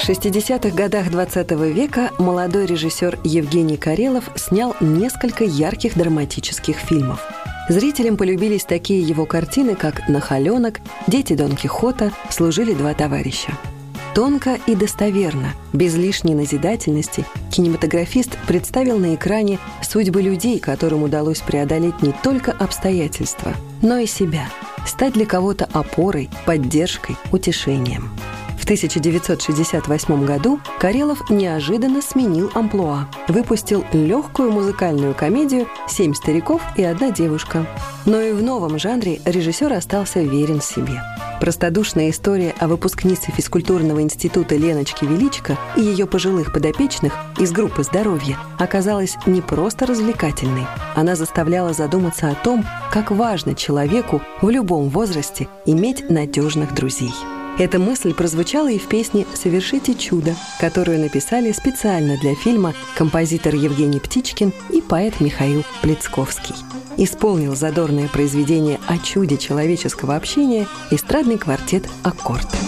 В 60-х годах 20 века молодой режиссер Евгений Карелов снял несколько ярких драматических фильмов. Зрителям полюбились такие его картины, как «Нахаленок», «Дети Дон Кихота», «Служили два товарища». Тонко и достоверно, без лишней назидательности, кинематографист представил на экране судьбы людей, которым удалось преодолеть не только обстоятельства, но и себя, стать для кого-то опорой, поддержкой, утешением. В 1968 году Карелов неожиданно сменил амплуа, выпустил легкую музыкальную комедию «Семь стариков и одна девушка». Но и в новом жанре режиссер остался верен себе. Простодушная история о выпускнице физкультурного института Леночке Величко и ее пожилых подопечных из группы «Здоровье» оказалась не просто развлекательной. Она заставляла задуматься о том, как важно человеку в любом возрасте иметь надежных друзей. Эта мысль прозвучала и в песне «Совершите чудо», которую написали специально для фильма композитор Евгений Птичкин и поэт Михаил Плецковский. Исполнил задорное произведение о чуде человеческого общения эстрадный квартет «Аккорд».